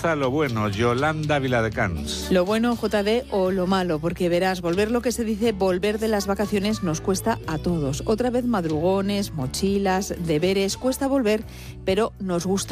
empieza lo bueno, Yolanda Viladecans. Lo bueno, JD, o lo malo, porque verás, volver, lo que se dice volver de las vacaciones, nos cuesta a todos. Otra vez madrugones, mochilas, deberes, cuesta volver, pero nos gusta